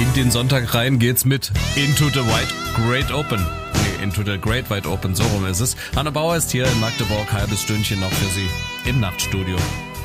In den Sonntag rein geht's mit Into the Great Open. Nee, Into the Great Wide Open, so rum ist es. Hanne Bauer ist hier in Magdeburg, halbes Stündchen noch für Sie im Nachtstudio.